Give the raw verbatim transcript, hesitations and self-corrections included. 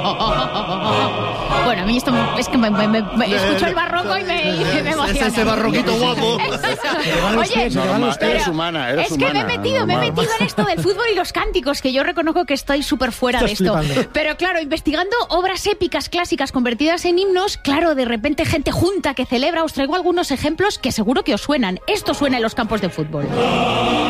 Bueno, a mí esto me, es que me, me, me, me escucho el barroco y me, y me emociona. Es ese barroquito guapo. Oye, Normal, pero eres humana, eres es que humana, me he metido, normal. me he metido en esto del fútbol y los cánticos, que yo reconozco que estoy súper fuera Estás de esto. flipando. Pero claro, investigando obras épicas clásicas convertidas en himnos, claro, de repente gente junta que celebra, os traigo algunos ejemplos que seguro que os suenan. Esto suena en los campos de fútbol.